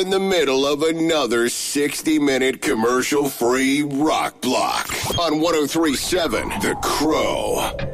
in the middle of another 60-minute commercial-free rock block on 103.7 The Crow.